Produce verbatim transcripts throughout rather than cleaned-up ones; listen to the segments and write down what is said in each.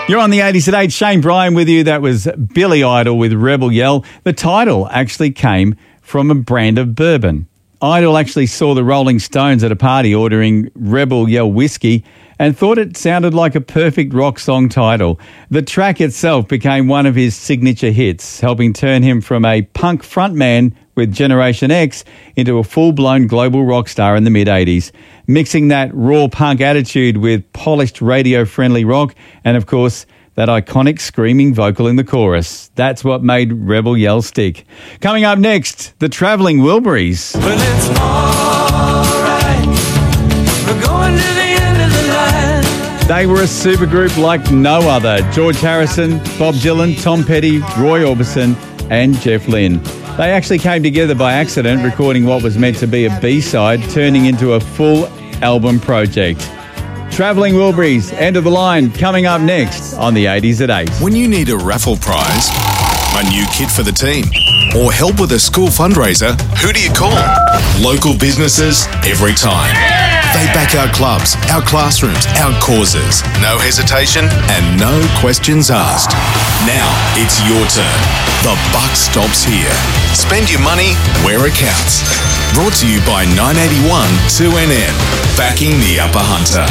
You're on the eighties at eight. Shane Bryan with you. That was Billy Idol with Rebel Yell. The title actually came from a brand of bourbon. Idol actually saw the Rolling Stones at a party ordering Rebel Yell whiskey and thought it sounded like a perfect rock song title. The track itself became one of his signature hits, helping turn him from a punk frontman with Generation X into a full-blown global rock star in the mid-eighties, mixing that raw punk attitude with polished radio-friendly rock and, of course, that iconic screaming vocal in the chorus. That's what made Rebel Yell stick. Coming up next, the Travelling Wilburys. Well, it's all right. We're going to the end of the line. They were a supergroup like no other. George Harrison, Bob Dylan, Tom Petty, Roy Orbison and Jeff Lynne. They actually came together by accident, recording what was meant to be a B-side, turning into a full album project. Travelling Wilburys, End of the Line, coming up next on the eighties at eight. When you need a raffle prize, a new kit for the team, or help with a school fundraiser, who do you call? Local businesses every time. They back our clubs, our classrooms, our causes. No hesitation and no questions asked. Now it's your turn. The buck stops here. Spend your money where it counts. Brought to you by nine eighty-one two N M, backing the Upper Hunter.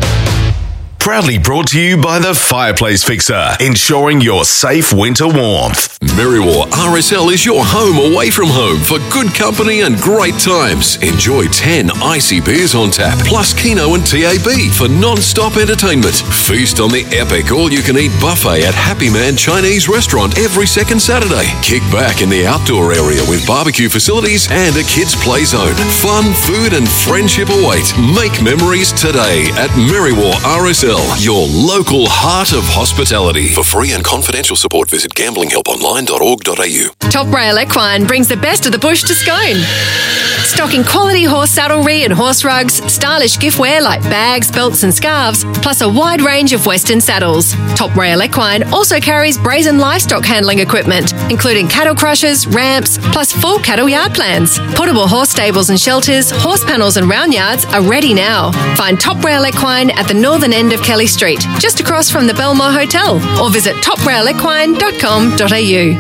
Proudly brought to you by the Fireplace Fixer, ensuring your safe winter warmth. Merriwar R S L is your home away from home for good company and great times. Enjoy ten icy beers on tap, plus Keno and T A B for non-stop entertainment. Feast on the epic all-you-can-eat buffet at Happy Man Chinese Restaurant every second Saturday. Kick back in the outdoor area with barbecue facilities and a kids' play zone. Fun, food and friendship await. Make memories today at Merriwar R S L. Your local heart of hospitality. For free and confidential support, visit gambling help online dot org dot a u. Top Rail Equine brings the best of the bush to Scone. Stocking quality horse saddlery and horse rugs, stylish giftware like bags, belts and scarves, plus a wide range of Western saddles. Top Rail Equine also carries brazen livestock handling equipment, including cattle crushers, ramps, plus full cattle yard plans. Portable horse stables and shelters, horse panels and round yards are ready now. Find Top Rail Equine at the northern end of Kelly Street, just across from the Belmore Hotel, or visit top rail equine dot com dot a u.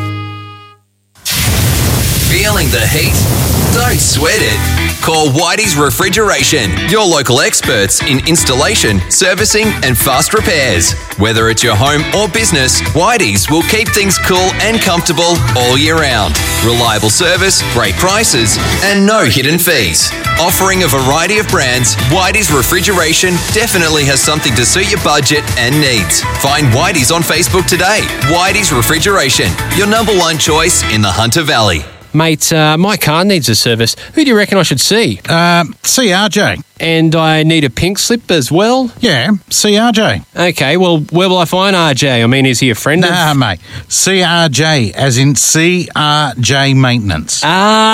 Feeling the heat? Don't sweat it. Call Whitey's Refrigeration, your local experts in installation, servicing and fast repairs. Whether it's your home or business, Whitey's will keep things cool and comfortable all year round. Reliable service, great prices and no hidden fees. Offering a variety of brands, Whitey's Refrigeration definitely has something to suit your budget and needs. Find Whitey's on Facebook today. Whitey's Refrigeration, your number one choice in the Hunter Valley. Mate, uh, my car needs a service. Who do you reckon I should see? Um, see R J. And I need a pink slip as well? Yeah, see R J. Okay, well, where will I find R J? I mean, is he a friend nah, of... Nah, mate. C R J, as in C R J Maintenance.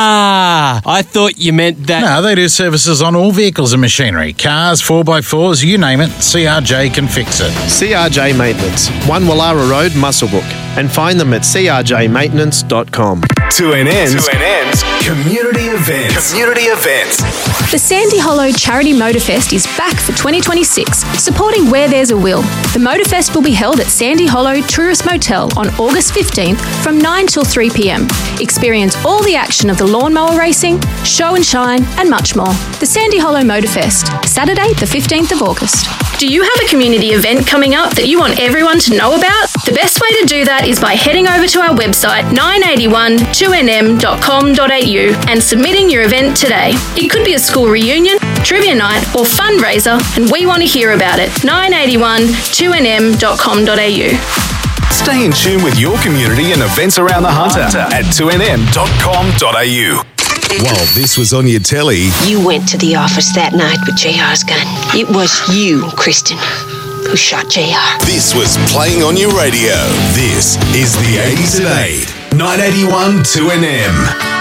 Ah, I thought you meant that... No, they do services on all vehicles and machinery. Cars, four by fours, you name it, C R J can fix it. C R J Maintenance, one Wallara Road, Muswellbrook. And find them at c r j maintenance dot com. two N N's, two N N's Community Events. Community Events. The Sandy Hollow Charity Motorfest is back for twenty twenty-six, supporting Where There's a Will. The Motorfest will be held at Sandy Hollow Tourist Motel on August fifteenth from nine till three p m. Experience all the action of the lawnmower racing, show and shine, and much more. The Sandy Hollow Motorfest, Saturday the fifteenth of August. Do you have a community event coming up that you want everyone to know about? The best way to do that is by heading over to our website nine eighty-one two n m dot com dot a u and submitting your event today. It could be a school reunion, trivia night or fundraiser, and we want to hear about it. nine eighty-one two n m dot com dot a u. Stay in tune with your community and events around the Hunter at two n m dot com dot a u. While this was on your telly... You went to the office that night with J R's gun. It was you, Kristen, who shot J R. This was playing on your radio. This is the eighties at eight. nine eighty-one two N M.